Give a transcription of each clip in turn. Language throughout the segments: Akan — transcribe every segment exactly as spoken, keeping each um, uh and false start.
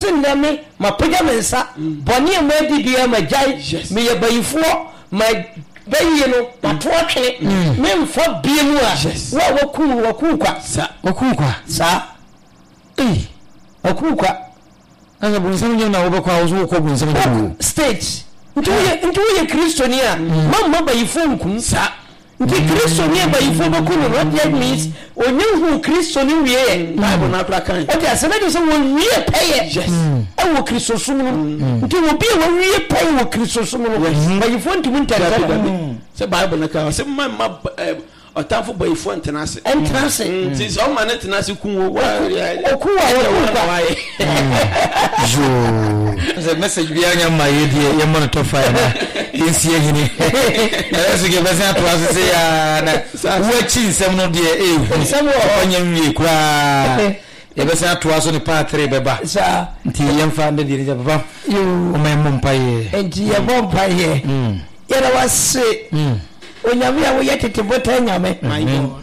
still na me ma pagya me nsa bɔne ma di bia ma jai me ye bayifo ma bayi no pato atwe me mfa bia mu a wa waku waku kwa sa waku kwa sa eh waku kwa anga bunsam je na obekwa wo ko bunsam je stage ntu ye ntu ye kristoni a mamma bayifo nkum sa nti kristoni bayifo bakunu what that means onyehu kristoni wiye bible na prakan okay asana de so won wiye peye yes e wo kristosum no nti wo bi wo wiye peye wo kristosum no bayifo ntumi ntara se bible na ka se mamma otamfo bayifo ntenase entrance nti so ma na tenase kunwo wa okuwa wa jo the message bi anya ma ye die ye mo to fire na ensie hini eso ge bese ato asese ya na wo chi nsem no die eh nsem wo onye nwie kura ye bese ato aso ne pa three beba sa nti ye mfa nde die baba yo o me mo mpa ye enti ye mo mpa ye mm yera wase mm onyame ya wo yetete bota nyame my god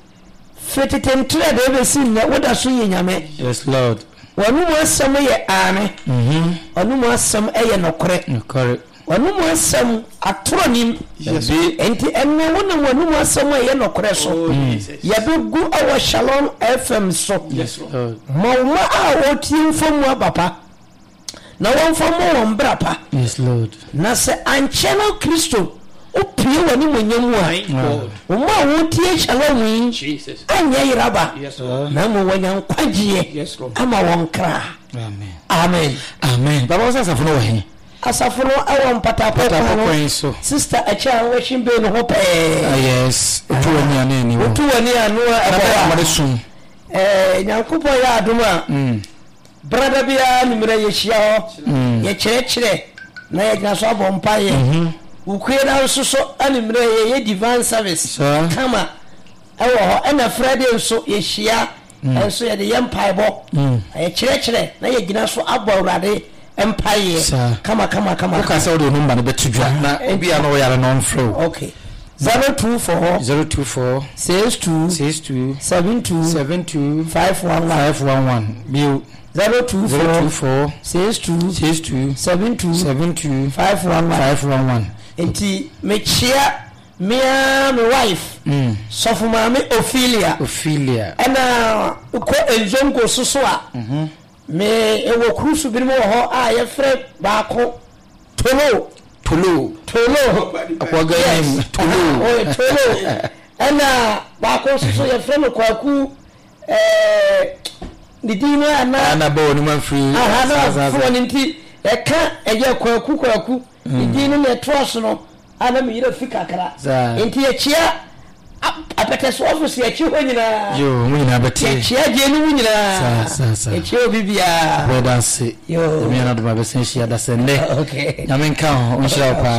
fetete ntra de be sin na woda so ye nyame yes lord wanu mo asam ye ame mhm wanu mo asam eye nokore nokore wanu mo asam atronim yes enti enne wonu wanu mo asam eye nokore so ya be gu awo Shalom F M so yes lord mawma a otin fomu abapa na won fomu won brapa yes lord na se ancheno Kristo opie wani monyamu a o ma wo tie Shalom Jesus anya iraba yes lord na mo wanya nkwagie yes lord ama won kra amen amen amen baba wasa safo no wo he asafo awon patapọ patapọ so sister acha wo shimbe no ho pe ah yes otu wani ane ni wo otu wani anu aba amade sum eh nyankopo ya aduma mm brother bia nimre ye hia ho ye kyerɛkyerɛ na ye gina so abɔ mpaye ukwera nso so animre ye ye divine service kama ewo ho ana Friday nso ye hia nso ye de ye mpaye bɔ ye kyerɛkyerɛ na ye gina so abɔ awurade empire kama kama kama ka sa do number no betudwa na obi a no wo yare non flow okay zero two four zero two four six two six two seven two seven two five one one five one one bio zero two four six two six two seven two seven two five one one five one one enti me chia me my wife mm sofu mama Ophelia Ophelia ana ko enjongo soso a mhm me ewo krusu bi mo ho a ye fre ba ko tolo tolo tolo akwaga nim tolo oh tolo ana ba ko soso ye fre no kwaku eh didino ana ana bo ni man free aha na fo ni nti e ka eje kwaku kwaku didino na trust no ana mi yira fika kara nti ye chia apete so office ye chi ho nyina yo mu nyina beti ye chia je ni mu nyina sa sa sa ye chi obibia brother se yo mi na do ma be sen shia da sende okay nyame nka ho onshira pa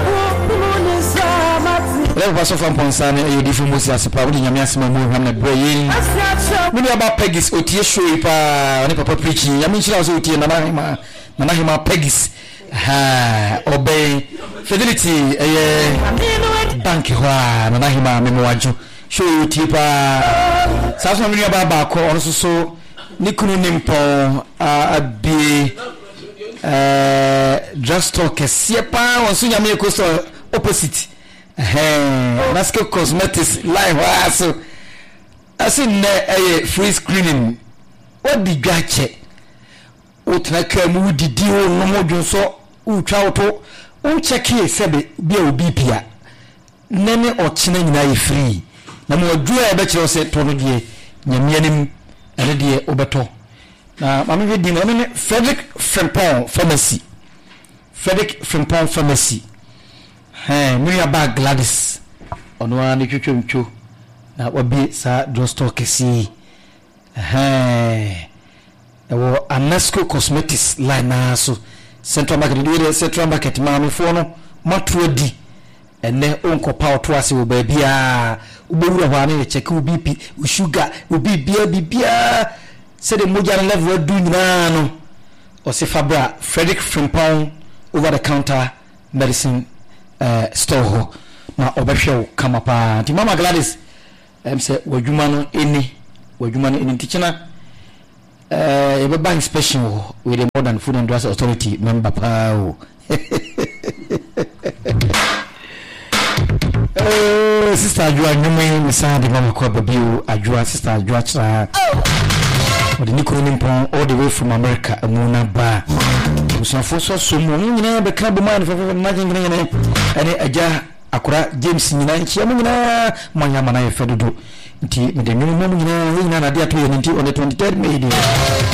level pass of Amponsa ne e difu musi asepa wo nyame asema mu hwam na bra yin mi aba Pegis otie show pa oni papa preaching nyame nshira so otie na na hima na na hima Pegis ha obey fidelity eh bank hwa na na hima me mowajo show otie pa sa so mi aba ba ko ono so so ni kunu nimpo abi eh just talk esie pa won so nyame ekoso opposite eh Nasco Cosmetics live aso asin na eh free screening what di gwache otra ka mu didi o no modwo so utwa oto un check here sebe bia obi pia nene ochina nyina ye free na mo adua e be kire se to no die nyame anim ene die obeto na mama we di no ne Frederick Frimpong Pharmacy Frederick Frimpong Pharmacy eh Maria bag Gladys ono ani twetwemtwo na obi sa drugstore kesi eh ewo Anasco Cosmetics line na so Central Market di Central Market ma me fo no matodi ene onkopa oto ase wo ba bia ubewura hwa na check u B P u sugar u bibia bibia se de moja level du nyina no o se fabra Frederick Frimpong over the counter medicine uh, store ho na obehwe kama pa nti mama Gladys em se wadwuma no eni wadwuma no eni tichina eh uh, bank special with the Modern Food and Drugs Authority member pao. Eh sister Ajua nyume misandi mama kwa babiu Ajua sister Ajua cha odi nikuru nimpon all the way from America amuna ba usafo so so mu nyina be ka bu man fa fa na jingina ne ene aja akura James nyina nchi amu nyina mwanya mana ye fedudu nti me de nyume mu nyina nyina na dia to ye nti on the twenty-third May.